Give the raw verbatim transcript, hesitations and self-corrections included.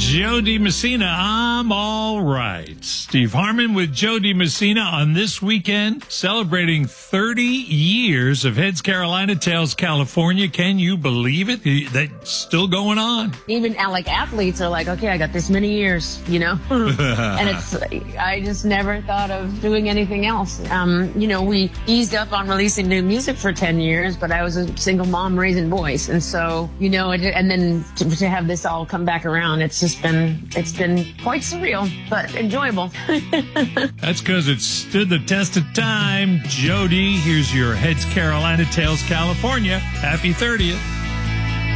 Joe DiMessina, I'm all right. Steve Harmon with Joe DiMessina on this weekend, celebrating thirty years of Heads Carolina Tails California. Can you believe it? That's still going on. Even uh, like athletes are like, okay, I got this many years, you know? And it's, I just never thought of doing anything else. Um, you know, we eased up on releasing new music for ten years, but I was a single mom raising boys. And so, you know, it, and then to, to have this all come back around, it's just been, it's been quite surreal, but enjoyable. That's because it stood the test of time. Jody, here's your Heads Carolina Tails California. Happy thirtieth.